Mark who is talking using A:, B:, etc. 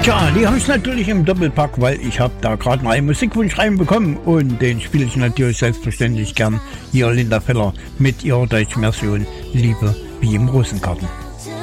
A: Tja, die habe ich natürlich im Doppelpack, weil ich habe da gerade mal einen Musikwunsch reinbekommen und den spiele ich natürlich selbstverständlich gern. Hier Linda Feller mit ihrer deutschen Version Liebe wie im Rosengarten.